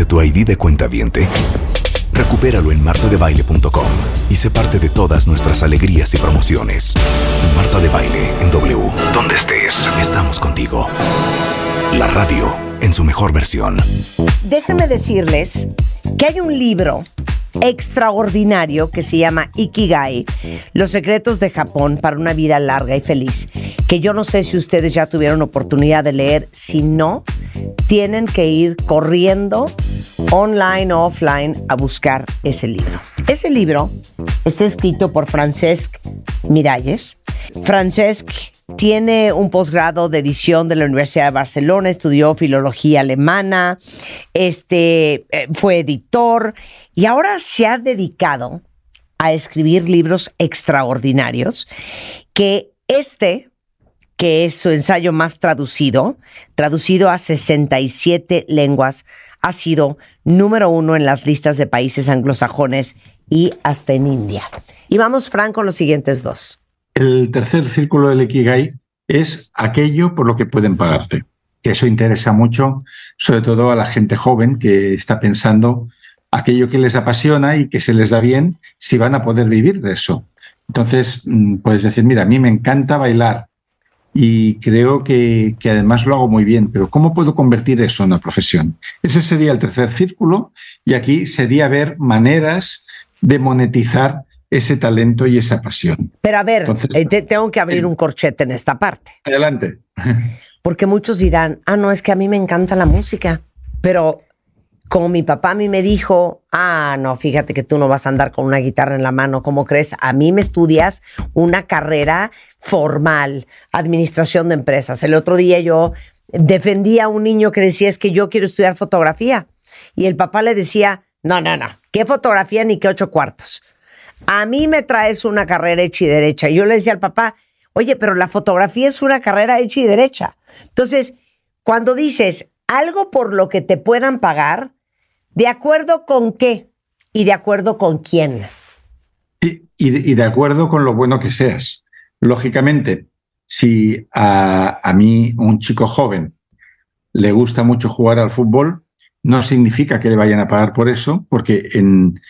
tu ID de cuentaviente? Recupéralo en martadebaile.com y sé parte de todas nuestras alegrías y promociones. Marta de Baile en W. Donde estés, estamos contigo. La radio en su mejor versión. Déjenme decirles que hay un libro extraordinario que se llama Ikigai, Los secretos de Japón para una vida larga y feliz, que yo no sé si ustedes ya tuvieron oportunidad de leer. Si no, tienen que ir corriendo online o offline a buscar ese libro. Ese libro está escrito por Francesc Miralles. Francesc tiene un posgrado de edición de la Universidad de Barcelona, estudió filología alemana, fue editor y ahora se ha dedicado a escribir libros extraordinarios, que es su ensayo más traducido a 67 lenguas, ha sido número 1 en las listas de países anglosajones y hasta en India. Y vamos, Fran, con los siguientes dos. El tercer círculo del Ikigai es aquello por lo que pueden pagarte. Eso interesa mucho, sobre todo a la gente joven que está pensando aquello que les apasiona y que se les da bien, si van a poder vivir de eso. Entonces, puedes decir, mira, a mí me encanta bailar y creo que además lo hago muy bien, pero ¿cómo puedo convertir eso en una profesión? Ese sería el tercer círculo, y aquí sería ver maneras de monetizar ese talento y esa pasión. Pero a ver, tengo que abrir un corchete en esta parte. Adelante. Porque muchos dirán, no, es que a mí me encanta la música, pero como mi papá a mí me dijo, no, fíjate que tú no vas a andar con una guitarra en la mano, ¿cómo crees? A mí me estudias una carrera formal, administración de empresas. El otro día yo defendía a un niño que decía, es que yo quiero estudiar fotografía. Y el papá le decía, no, ¿qué fotografía ni qué 8 cuartos? A mí me traes una carrera hecha y derecha. Y yo le decía al papá, oye, pero la fotografía es una carrera hecha y derecha. Entonces, cuando dices algo por lo que te puedan pagar, ¿de acuerdo con qué? ¿Y de acuerdo con quién? Y de acuerdo con lo bueno que seas. Lógicamente, si a mí, un chico joven, le gusta mucho jugar al fútbol, no significa que le vayan a pagar por eso, porque en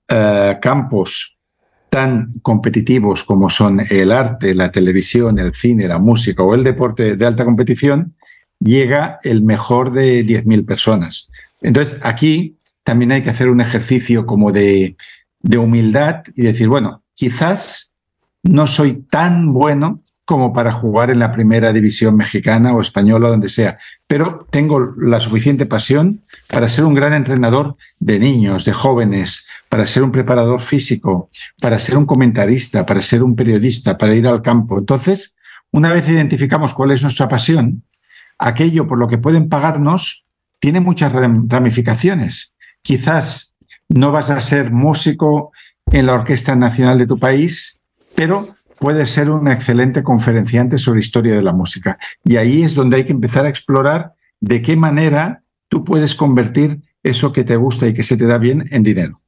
campos tan competitivos como son el arte, la televisión, el cine, la música o el deporte de alta competición, llega el mejor de 10.000 personas. Entonces, aquí también hay que hacer un ejercicio como de humildad y decir, bueno, quizás no soy tan bueno como para jugar en la primera división mexicana o española o donde sea, pero tengo la suficiente pasión para ser un gran entrenador de niños, de jóvenes, para ser un preparador físico, para ser un comentarista, para ser un periodista, para ir al campo. Entonces, una vez identificamos cuál es nuestra pasión, aquello por lo que pueden pagarnos tiene muchas ramificaciones. Quizás no vas a ser músico en la Orquesta Nacional de tu país, pero puedes ser un excelente conferenciante sobre historia de la música. Y ahí es donde hay que empezar a explorar de qué manera tú puedes convertir eso que te gusta y que se te da bien en dinero.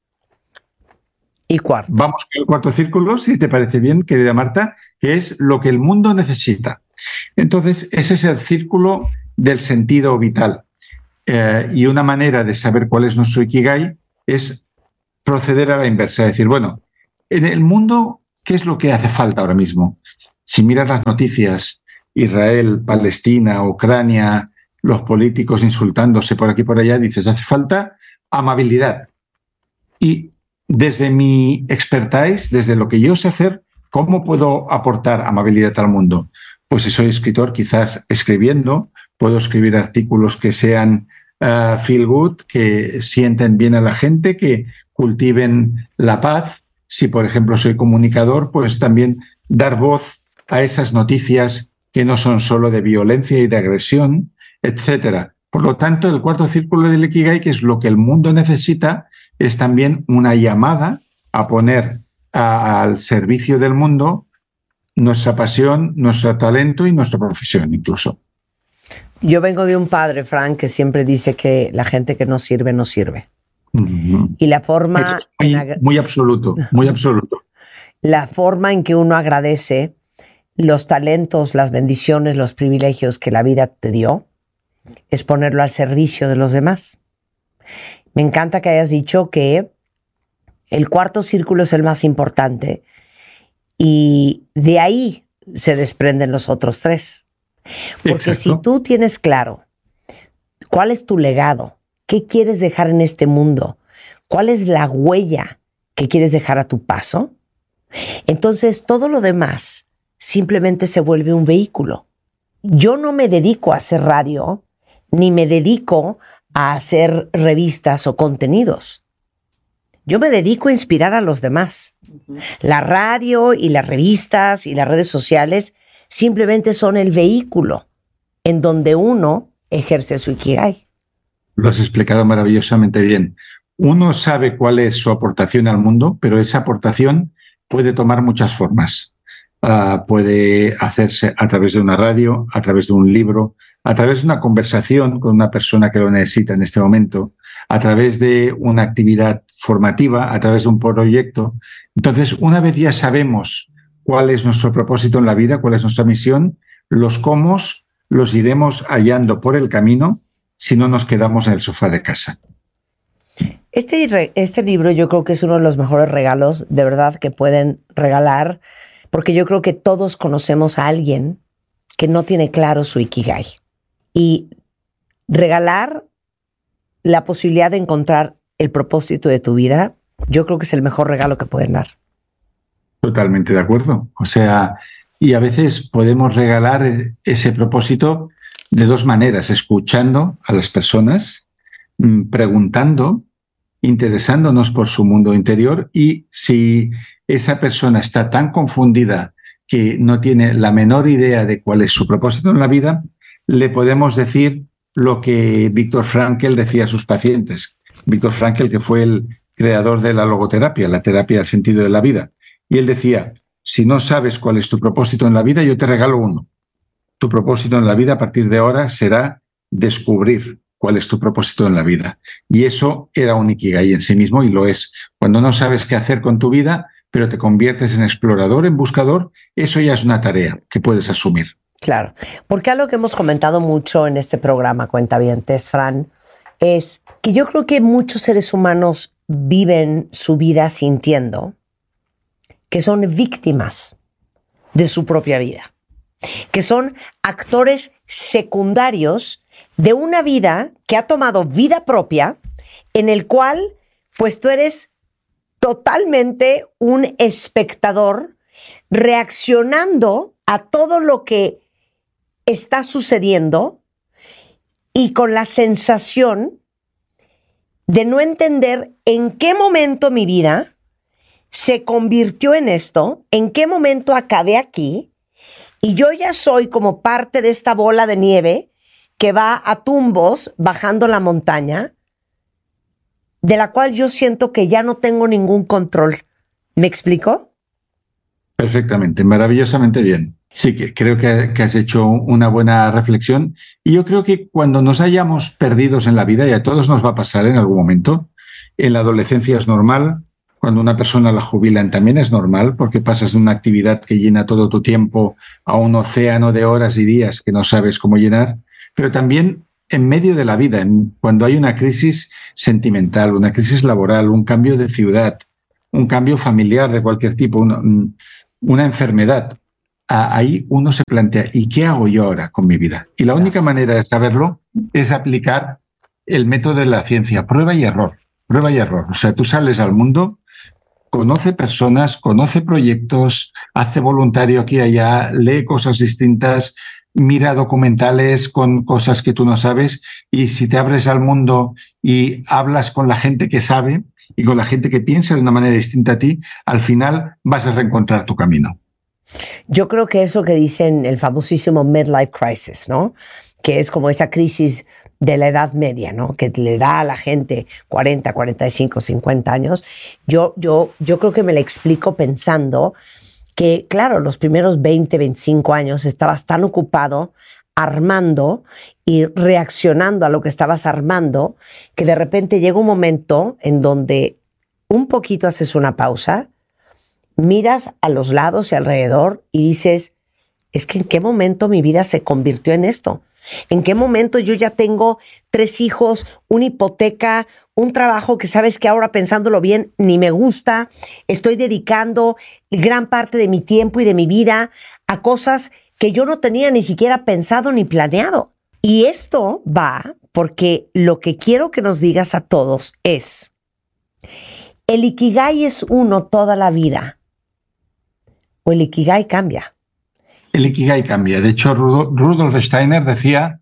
Y cuarto. Vamos con el cuarto círculo, si te parece bien, querida Marta, que es lo que el mundo necesita. Entonces, ese es el círculo del sentido vital. Y una manera de saber cuál es nuestro Ikigai es proceder a la inversa. Es decir, bueno, en el mundo, ¿qué es lo que hace falta ahora mismo? Si miras las noticias, Israel, Palestina, Ucrania, los políticos insultándose por aquí y por allá, dices, hace falta amabilidad. Y desde mi expertise, desde lo que yo sé hacer, ¿cómo puedo aportar amabilidad al mundo? Pues si soy escritor, quizás escribiendo, puedo escribir artículos que sean feel good, que sienten bien a la gente, que cultiven la paz. Si, por ejemplo, soy comunicador, pues también dar voz a esas noticias que no son solo de violencia y de agresión, etcétera. Por lo tanto, el cuarto círculo del Ikigai, que es lo que el mundo necesita, es también una llamada a poner al servicio del mundo nuestra pasión, nuestro talento y nuestra profesión incluso. Yo vengo de un padre, Frank, que siempre dice que la gente que no sirve, no sirve. Uh-huh. Y la forma... muy absoluto, muy absoluto. La forma en que uno agradece los talentos, las bendiciones, los privilegios que la vida te dio, es ponerlo al servicio de los demás. Me encanta que hayas dicho que el cuarto círculo es el más importante y de ahí se desprenden los otros tres. Porque Exacto. si tú tienes claro cuál es tu legado, qué quieres dejar en este mundo, cuál es la huella que quieres dejar a tu paso, entonces todo lo demás simplemente se vuelve un vehículo. Yo no me dedico a hacer radio, ni me dedico a hacer revistas o contenidos. Yo me dedico a inspirar a los demás. La radio y las revistas y las redes sociales simplemente son el vehículo en donde uno ejerce su Ikigai. Lo has explicado maravillosamente bien. Uno sabe cuál es su aportación al mundo, pero esa aportación puede tomar muchas formas. Puede hacerse a través de una radio, a través de un libro, a través de una conversación con una persona que lo necesita en este momento, a través de una actividad formativa, a través de un proyecto. Entonces, una vez ya sabemos cuál es nuestro propósito en la vida, cuál es nuestra misión, los cómo los iremos hallando por el camino si no nos quedamos en el sofá de casa. Este libro yo creo que es uno de los mejores regalos de verdad que pueden regalar, porque yo creo que todos conocemos a alguien que no tiene claro su Ikigai. Y regalar la posibilidad de encontrar el propósito de tu vida, yo creo que es el mejor regalo que pueden dar. Totalmente de acuerdo. O sea, y a veces podemos regalar ese propósito de dos maneras: escuchando a las personas, preguntando, interesándonos por su mundo interior, y si esa persona está tan confundida que no tiene la menor idea de cuál es su propósito en la vida, le podemos decir lo que Viktor Frankl decía a sus pacientes. Viktor Frankl, que fue el creador de la logoterapia, la terapia del sentido de la vida. Y él decía, si no sabes cuál es tu propósito en la vida, yo te regalo uno. Tu propósito en la vida a partir de ahora será descubrir cuál es tu propósito en la vida. Y eso era un Ikigai en sí mismo, y lo es. Cuando no sabes qué hacer con tu vida, pero te conviertes en explorador, en buscador, eso ya es una tarea que puedes asumir. Claro, porque algo que hemos comentado mucho en este programa, Cuentavientes, Fran, es que yo creo que muchos seres humanos viven su vida sintiendo que son víctimas de su propia vida, que son actores secundarios de una vida que ha tomado vida propia, en el cual pues tú eres totalmente un espectador reaccionando a todo lo que está sucediendo y con la sensación de no entender en qué momento mi vida se convirtió en esto, en qué momento acabé aquí, y yo ya soy como parte de esta bola de nieve que va a tumbos bajando la montaña, de la cual yo siento que ya no tengo ningún control. ¿Me explico? Perfectamente, maravillosamente bien. Sí, que creo que has hecho una buena reflexión, y yo creo que cuando nos hayamos perdidos en la vida, y a todos nos va a pasar en algún momento, en la adolescencia es normal, cuando una persona la jubilan también es normal, porque pasas de una actividad que llena todo tu tiempo a un océano de horas y días que no sabes cómo llenar, pero también en medio de la vida, cuando hay una crisis sentimental, una crisis laboral, un cambio de ciudad, un cambio familiar de cualquier tipo, una enfermedad, ahí uno se plantea, ¿y qué hago yo ahora con mi vida? Y la única manera de saberlo es aplicar el método de la ciencia, prueba y error. Prueba y error. O sea, tú sales al mundo, conoce personas, conoce proyectos, hace voluntario aquí y allá, lee cosas distintas, mira documentales con cosas que tú no sabes, y si te abres al mundo y hablas con la gente que sabe y con la gente que piensa de una manera distinta a ti, al final vas a reencontrar tu camino. Yo creo que eso que dicen el famosísimo midlife crisis, ¿no? Que es como esa crisis de la edad media, ¿no? Que le da a la gente 40, 45, 50 años. Yo creo que me la explico pensando que, claro, los primeros 20, 25 años estabas tan ocupado armando y reaccionando a lo que estabas armando, que de repente llega un momento en donde un poquito haces una pausa, miras a los lados y alrededor y dices, es que ¿en qué momento mi vida se convirtió en esto? ¿En qué momento yo ya tengo 3 hijos, una hipoteca, un trabajo que sabes que ahora pensándolo bien ni me gusta? Estoy dedicando gran parte de mi tiempo y de mi vida a cosas que yo no tenía ni siquiera pensado ni planeado. Y esto va porque lo que quiero que nos digas a todos es, ¿el Ikigai es uno toda la vida o el Ikigai cambia? El Ikigai cambia. De hecho, Rudolf Steiner decía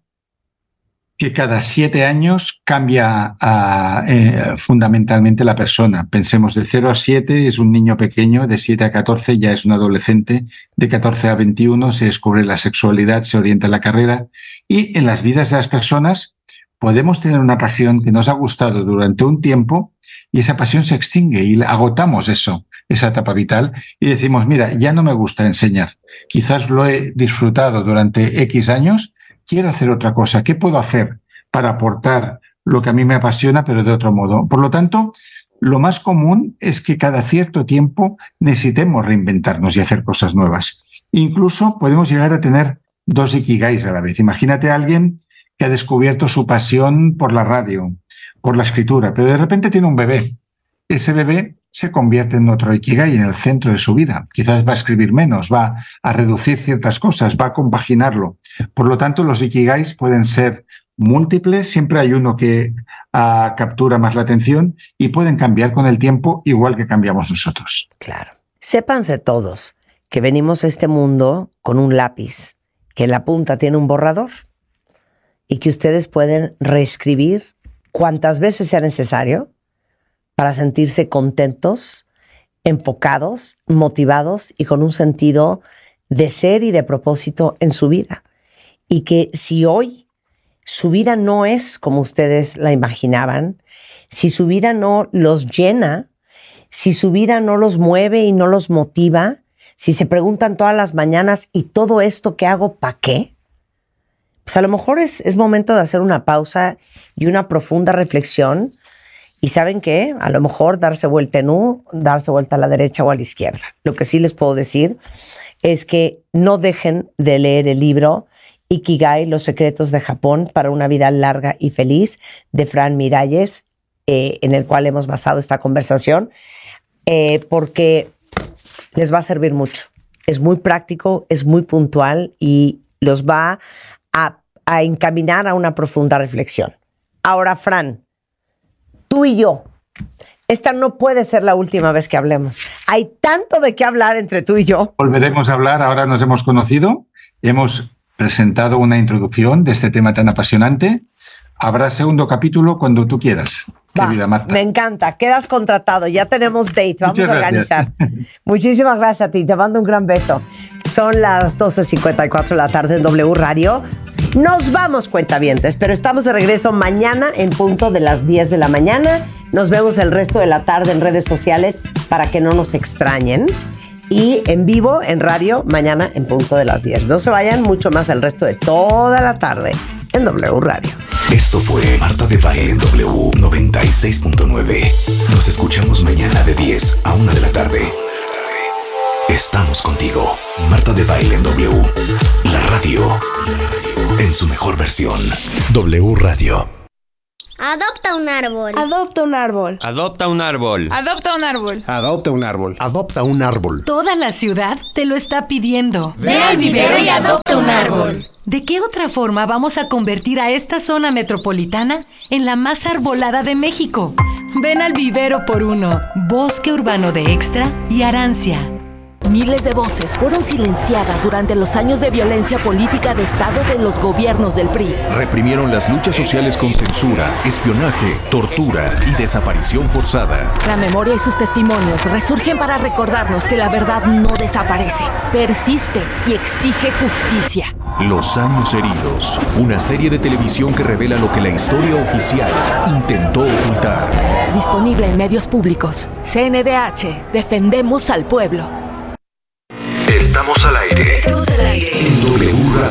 que cada 7 años cambia fundamentalmente la persona. Pensemos, de 0 a 7 es un niño pequeño, de 7 a 14 ya es un adolescente, de 14 a 21 se descubre la sexualidad, se orienta la carrera, y en las vidas de las personas podemos tener una pasión que nos ha gustado durante un tiempo y esa pasión se extingue y agotamos esa etapa vital y decimos, mira, ya no me gusta enseñar, quizás lo he disfrutado durante X años, quiero hacer otra cosa. ¿Qué puedo hacer para aportar lo que a mí me apasiona, pero de otro modo? Por lo tanto, lo más común es que cada cierto tiempo necesitemos reinventarnos y hacer cosas nuevas. Incluso podemos llegar a tener 2 Ikigais a la vez. Imagínate a alguien que ha descubierto su pasión por la radio, por la escritura, pero de repente tiene un bebé. Ese bebé se convierte en otro Ikigai, en el centro de su vida. Quizás va a escribir menos, va a reducir ciertas cosas, va a compaginarlo. Por lo tanto, los Ikigais pueden ser múltiples, siempre hay uno que captura más la atención y pueden cambiar con el tiempo igual que cambiamos nosotros. Claro. Sépanse todos que venimos a este mundo con un lápiz, que en la punta tiene un borrador y que ustedes pueden reescribir cuantas veces sea necesario para sentirse contentos, enfocados, motivados y con un sentido de ser y de propósito en su vida. Y que si hoy su vida no es como ustedes la imaginaban, si su vida no los llena, si su vida no los mueve y no los motiva, si se preguntan todas las mañanas, ¿y todo esto que hago para qué? Pues a lo mejor es momento de hacer una pausa y una profunda reflexión. ¿Y saben qué? A lo mejor darse vuelta en U, darse vuelta a la derecha o a la izquierda. Lo que sí les puedo decir es que no dejen de leer el libro Ikigai, los secretos de Japón para una vida larga y feliz, de Fran Miralles, en el cual hemos basado esta conversación, porque les va a servir mucho. Es muy práctico, es muy puntual y los va a encaminar a una profunda reflexión. Ahora, Fran, tú y yo, esta no puede ser la última vez que hablemos. Hay tanto de qué hablar entre tú y yo. Volveremos a hablar, ahora nos hemos conocido, hemos presentado una introducción de este tema tan apasionante. Habrá segundo capítulo cuando tú quieras, querida Marta. Me encanta, quedas contratado, ya tenemos date, vamos a organizar. Muchísimas gracias a ti, te mando un gran beso. Son las 12:54 de la tarde en W Radio. Nos vamos, cuentavientes, pero estamos de regreso mañana en punto de las 10 de la mañana. Nos vemos el resto de la tarde en redes sociales para que no nos extrañen. Y en vivo, en radio, mañana en punto de las 10. No se vayan, mucho más el resto de toda la tarde en W Radio. Esto fue Marta de Baile en W 96.9. Nos escuchamos mañana de 10 a 1 de la tarde. Estamos contigo. Marta de Baile en W. La radio en su mejor versión. W Radio. Adopta un árbol. Adopta un árbol. Adopta un árbol. Adopta un árbol. Adopta un árbol. Adopta un árbol. Toda la ciudad te lo está pidiendo. Ve al vivero y adopta un árbol. ¿De qué otra forma vamos a convertir a esta zona metropolitana en la más arbolada de México? Ven al vivero por uno. Bosque Urbano de Extra y Arancia. Miles de voces fueron silenciadas durante los años de violencia política de Estado de los gobiernos del PRI. Reprimieron las luchas sociales con censura, espionaje, tortura y desaparición forzada. La memoria y sus testimonios resurgen para recordarnos que la verdad no desaparece, persiste y exige justicia. Los años heridos, una serie de televisión que revela lo que la historia oficial intentó ocultar. Disponible en medios públicos. CNDH, defendemos al pueblo. Estamos al aire. En W Radio.